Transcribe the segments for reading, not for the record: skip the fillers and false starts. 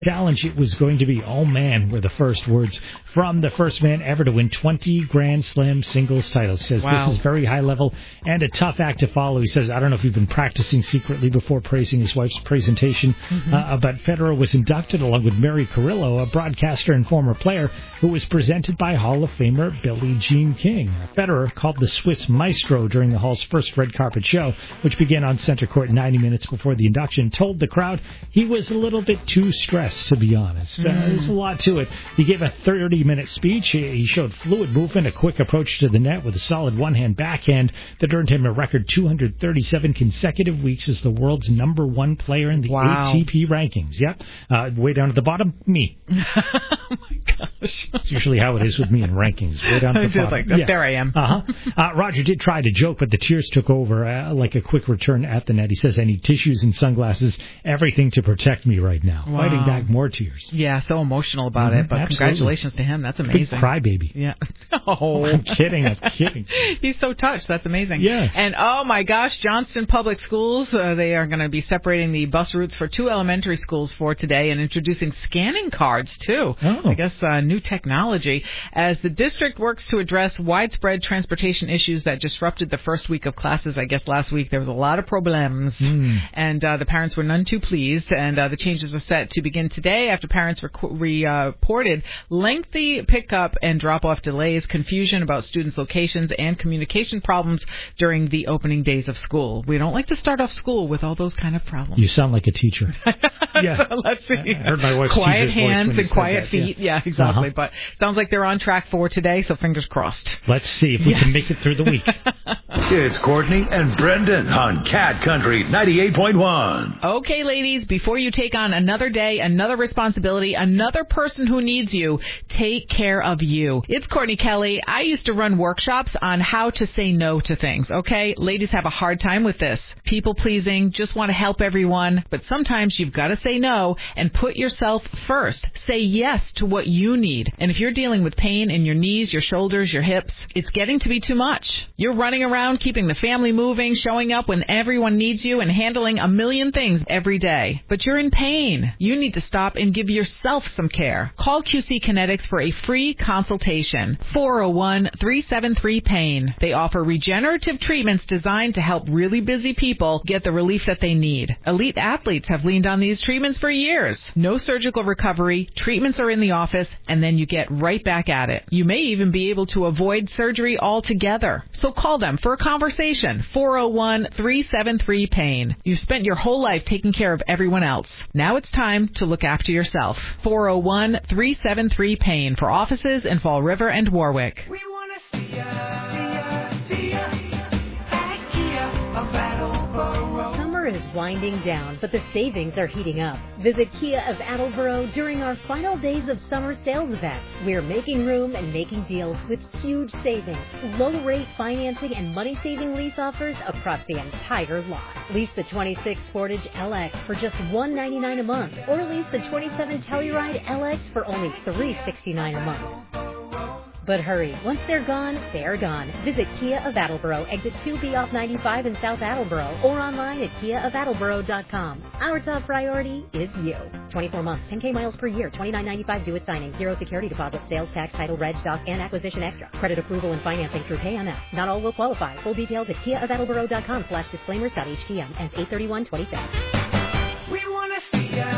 Challenge it was going to be, oh man, were the first words from the first man ever to win 20 Grand Slam singles titles. He says This is very high level and a tough act to follow. He says, I don't know if you've been practicing secretly before praising his wife's presentation, but Federer was inducted along with Mary Carrillo, a broadcaster and former player, who was presented by Hall of Famer Billie Jean King. Federer, called the Swiss Maestro during the Hall's first red carpet show, which began on center court 90 minutes before the induction, told the crowd he was a little bit too stressed, to be honest. There's a lot to it. He gave a 30-minute speech. He showed fluid movement, a quick approach to the net with a solid one-hand backhand that earned him a record 237 consecutive weeks as the world's number one player in the ATP rankings. Yep. Way down at the bottom, me. Oh, my gosh. That's usually how it is with me in rankings. Way down at the bottom. Like, there I am. Roger did try to joke, but the tears took over like a quick return at the net. He says, I need tissues and sunglasses, everything to protect me right now. Wow. Fighting back more tears. Yeah, so emotional about it, but congratulations to him. That's amazing. Big crybaby. Yeah. Oh. I'm kidding. He's so touched. That's amazing. Yeah. And, oh, my gosh, Johnston Public Schools, they are going to be separating the bus routes for 2 elementary schools for today and introducing scanning cards, too. Oh. I guess new technology. As the district works to address widespread transportation issues that disrupted the first week of classes, I guess last week there was a lot of problems, and the parents were none too pleased, and the changes were set to begin today after parents reported lengthy pickup and drop-off delays, confusion about students' locations, and communication problems during the opening days of school. We don't like to start off school with all those kind of problems. You sound like a teacher. Yeah. So let's see. I heard my wife's quiet teacher's hands voice when and quiet feet. Yeah, exactly. But sounds like they're on track for today, so fingers crossed. Let's see if we can make it through the week. It's Courtney and Brendan on Cat Country 98.1. Okay, ladies, before you take on another day, another responsibility, another person who needs you, take care of you. It's Courtney Kelly. I used to run workshops on how to say no to things, okay? Ladies have a hard time with this. People pleasing, just want to help everyone, but sometimes you've got to say no and put yourself first. Say yes to what you need. And if you're dealing with pain in your knees, your shoulders, your hips, it's getting to be too much. You're running around keeping the family moving, showing up when everyone needs you, and handling a million things every day. But you're in pain. You need to stop and give yourself some care. Call QC Kinetics for a free consultation. 401-373-PAIN. They offer regenerative treatments designed to help really busy people get the relief that they need. Elite athletes have leaned on these treatments for years. No surgical recovery, treatments are in the office, and then you get right back at it. You may even be able to avoid surgery altogether. So call them for a conversation. 401-373-PAIN. You've spent your whole life taking care of everyone else. Now it's time to look after yourself. 401-373-PAIN for offices in Fall River and Warwick. We want to see ya at Kia of Attleboro. Summer is winding down, but the savings are heating up. Visit Kia of Attleboro during our final days of summer sales event. We're making room and making deals with huge savings, low-rate financing, and money-saving lease offers across the entire lot. Lease the 26 Sportage LX for just $199 a month, or lease the 27 Telluride LX for only $369 a month. But hurry, once they're gone, they're gone. Visit Kia of Attleboro, exit 2B off 95 in South Attleboro, or online at kiaofattleboro.com. Our top priority is you. 24 months, 10K miles per year, $29.95 due at signing, 0 security deposit, sales tax, title, reg, stock, and acquisition extra. Credit approval and financing through PayMS. Not all will qualify. Full details at kiaofattleboro.com/disclaimers.htm. Ends 8/31/26. We want to see ya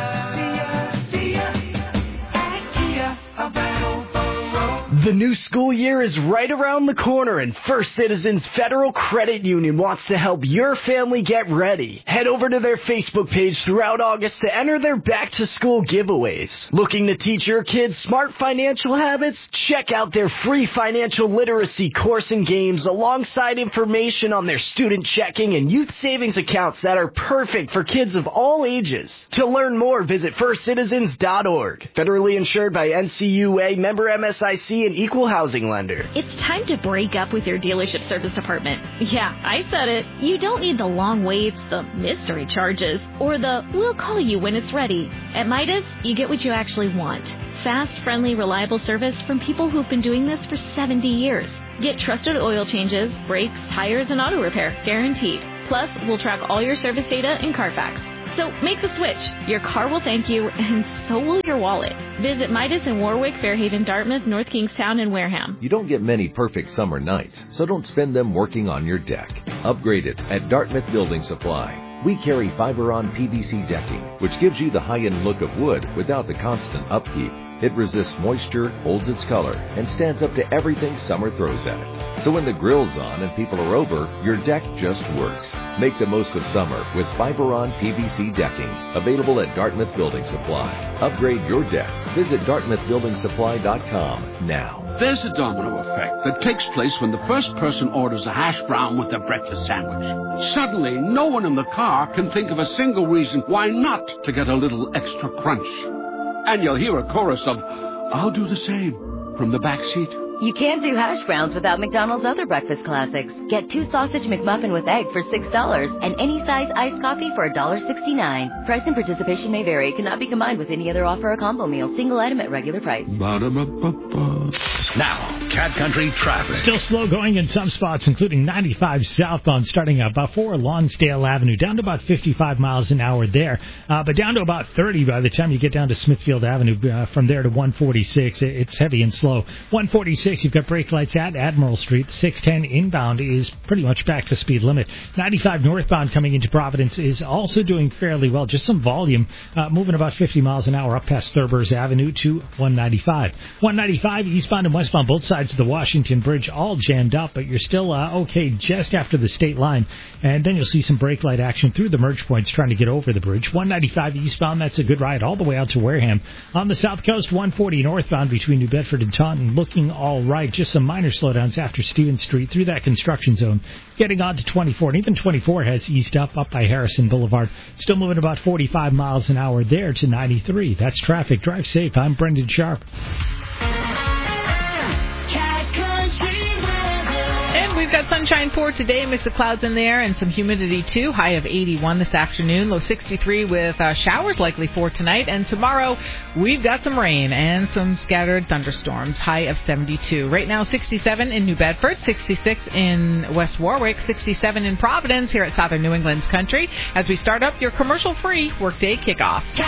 at Kia of Attleboro. The new school year is right around the corner, and First Citizens Federal Credit Union wants to help your family get ready. Head over to their Facebook page throughout August to enter their back-to-school giveaways. Looking to teach your kids smart financial habits? Check out their free financial literacy course and games alongside information on their student checking and youth savings accounts that are perfect for kids of all ages. To learn more, visit firstcitizens.org. Federally insured by NCUA, member MSIC, and equal housing lender. It's time to break up with your dealership service department. Yeah, I said it. You don't need the long waits, the mystery charges, or the we'll call you when it's ready. At Midas, you get what you actually want. Fast, friendly, reliable service from people who've been doing this for 70 years. Get trusted oil changes, brakes, tires, and auto repair, guaranteed. Plus, we'll track all your service data in Carfax. So make the switch. Your car will thank you, and so will your wallet. Visit Midas in Warwick, Fairhaven, Dartmouth, North Kingstown, and Wareham. You don't get many perfect summer nights, so don't spend them working on your deck. Upgrade it at Dartmouth Building Supply. We carry Fiberon PVC decking, which gives you the high-end look of wood without the constant upkeep. It resists moisture, holds its color, and stands up to everything summer throws at it. So when the grill's on and people are over, your deck just works. Make the most of summer with Fiberon PVC decking. Available at Dartmouth Building Supply. Upgrade your deck. Visit DartmouthBuildingSupply.com now. There's a domino effect that takes place when the first person orders a hash brown with their breakfast sandwich. Suddenly, no one in the car can think of a single reason why not to get a little extra crunch. And you'll hear a chorus of, "I'll do the same," from the back seat. You can't do hash browns without McDonald's other breakfast classics. Get 2 sausage McMuffin with egg for $6 and any size iced coffee for $1.69. Price and participation may vary. Cannot be combined with any other offer or combo meal. Single item at regular price. Ba-da-ba-ba-ba. Now, Cat Country traffic. Still slow going in some spots, including 95 southbound, starting at about 4 Lonsdale Avenue, down to about 55 miles an hour there, but down to about 30 by the time you get down to Smithfield Avenue. From there to 146, it's heavy and slow. 146, you've got brake lights at Admiral Street. 610 inbound is pretty much back to speed limit. 95 northbound coming into Providence is also doing fairly well. Just some volume, moving about 50 miles an hour up past Thurber's Avenue to 195. 195 eastbound and westbound, both sides of the Washington Bridge, all jammed up, but you're still okay just after the state line. And then you'll see some brake light action through the merge points trying to get over the bridge. 195 eastbound, that's a good ride all the way out to Wareham. On the south coast, 140 northbound between New Bedford and Taunton, looking all right. Just some minor slowdowns after Stevens Street through that construction zone. Getting on to 24, and even 24 has eased up by Harrison Boulevard. Still moving about 45 miles an hour there to 93. That's traffic. Drive safe. I'm Brendan Sharp. And we've got sunshine for today, a mix of clouds in there and some humidity too. High of 81 this afternoon, low 63 with showers likely for tonight. And tomorrow we've got some rain and some scattered thunderstorms. High of 72. Right now 67 in New Bedford, 66 in West Warwick, 67 in Providence here at Southern New England's Country as we start up your commercial-free workday kickoff.